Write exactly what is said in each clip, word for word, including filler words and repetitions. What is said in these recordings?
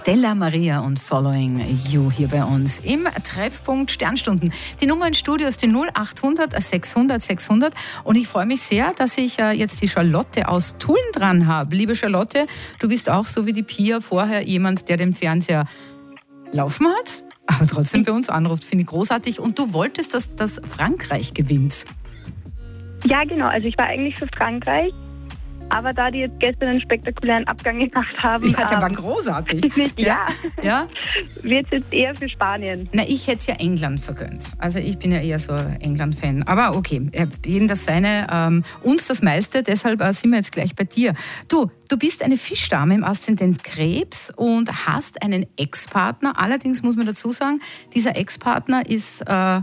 Stella Maria und Following You hier bei uns im Treffpunkt Sternstunden. Die Nummer ins Studio ist die null achthundert sechshundert sechshundert und ich freue mich sehr, dass ich jetzt die Charlotte aus Tulln dran habe. Liebe Charlotte, du bist auch so wie die Pia vorher jemand, der den Fernseher laufen hat, aber trotzdem bei uns anruft. Finde ich großartig. Und du wolltest, dass, dass Frankreich gewinnt. Ja, genau. Also ich war eigentlich für Frankreich. Aber da die jetzt gestern einen spektakulären Abgang gemacht haben... Ja, der ähm, war großartig. ja, ja? wird es jetzt eher für Spanien. Na, ich hätte es ja England vergönnt. Also ich bin ja eher so England-Fan. Aber okay, jedem das seine, ähm, uns das meiste, deshalb äh, sind wir jetzt gleich bei dir. Du, du bist eine Fischdame im Aszendent Krebs und hast einen Ex-Partner. Allerdings muss man dazu sagen, dieser Ex-Partner ist äh,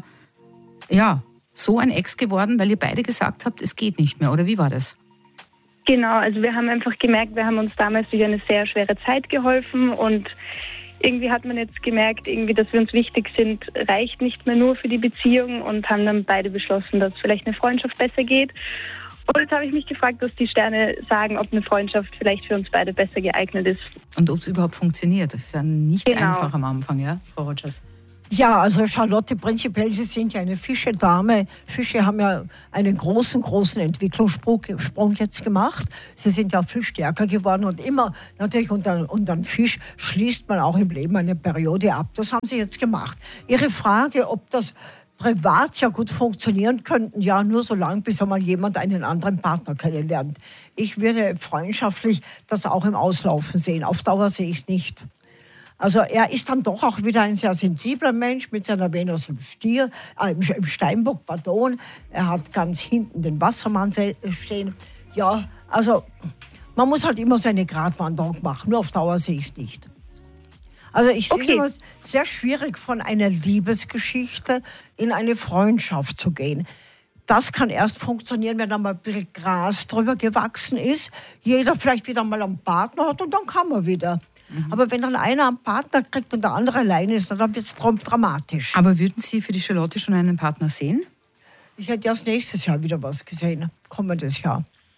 ja so ein Ex geworden, weil ihr beide gesagt habt, es geht nicht mehr. Oder wie war das? Genau, also wir haben einfach gemerkt, wir haben uns damals durch eine sehr schwere Zeit geholfen und irgendwie hat man jetzt gemerkt, irgendwie, dass wir uns wichtig sind, reicht nicht mehr nur für die Beziehung und haben dann beide beschlossen, dass vielleicht eine Freundschaft besser geht. Und jetzt habe ich mich gefragt, dass die Sterne sagen, ob eine Freundschaft vielleicht für uns beide besser geeignet ist. Und ob es überhaupt funktioniert. Das ist ja nicht genau. einfach am Anfang, ja, Frau Rogers? Ja, also Charlotte, prinzipiell, Sie sind ja eine Fischedame. Fische haben ja einen großen, großen Entwicklungssprung jetzt gemacht. Sie sind ja viel stärker geworden und immer natürlich unter, unter einem Fisch schließt man auch im Leben eine Periode ab. Das haben Sie jetzt gemacht. Ihre Frage, ob das privat ja gut funktionieren könnte, ja, nur so lange, bis einmal jemand einen anderen Partner kennenlernt. Ich würde freundschaftlich das auch im Auslaufen sehen. Auf Dauer sehe ich es nicht. Also er ist dann doch auch wieder ein sehr sensibler Mensch mit seiner Venus im Stier, äh, im Steinbock, pardon. Er hat ganz hinten den Wassermann stehen. Ja, also man muss halt immer seine Gratwanderung machen, nur auf Dauer sehe ich es nicht. Also ich sehe Okay. es sehr schwierig, von einer Liebesgeschichte in eine Freundschaft zu gehen. Das kann erst funktionieren, wenn da mal ein bisschen Gras drüber gewachsen ist, jeder vielleicht wieder mal einen Partner hat und dann kann man wieder. Mhm. Aber wenn dann einer einen Partner kriegt und der andere alleine ist, dann wird es dramatisch. Aber würden Sie für die Charlotte schon einen Partner sehen? Ich hätte erst nächstes Jahr wieder was gesehen, kommendes Jahr.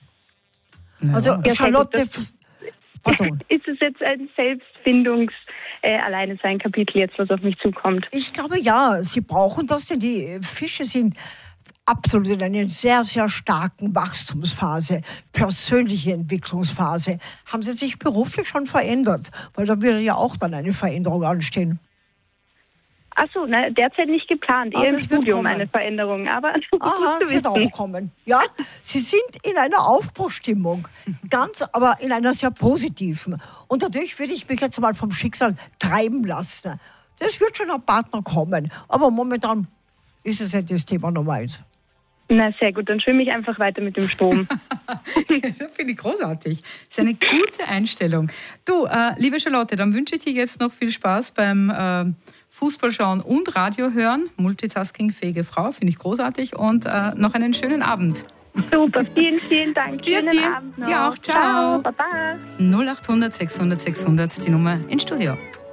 Ja. Also Ja, Charlotte, das- pardon. Ist es jetzt ein Selbstfindungs- äh, alleine sein Kapitel jetzt, was auf mich zukommt? Ich glaube ja, sie brauchen das, denn die Fische sind absolut in einer sehr, sehr starken Wachstumsphase, persönliche Entwicklungsphase. Haben sie sich beruflich schon verändert? Weil da würde ja auch dann eine Veränderung anstehen. Ach so, ne, derzeit nicht geplant. Ah, Eher im das wird Studium kommen. eine Veränderung, aber Aha, es wird auch kommen. Ja, sie sind in einer Aufbruchstimmung, ganz, aber in einer sehr positiven. Und dadurch würde ich mich jetzt mal vom Schicksal treiben lassen. Das wird schon ein Partner kommen, aber momentan ist es nicht das Thema Nummer eins. Na, sehr gut, dann schwimme ich einfach weiter mit dem Strom. Finde ich großartig. Das ist eine gute Einstellung. Du, äh, liebe Charlotte, dann wünsche ich dir jetzt noch viel Spaß beim äh, Fußballschauen und Radio hören. Multitasking-fähige Frau, finde ich großartig. Und äh, noch einen schönen Abend. Super, vielen, vielen Dank. Dir, Schönen dir. Abend noch. Dir auch. Ciao. Ciao, baba. null achthundert sechshundert sechshundert, die Nummer ins Studio.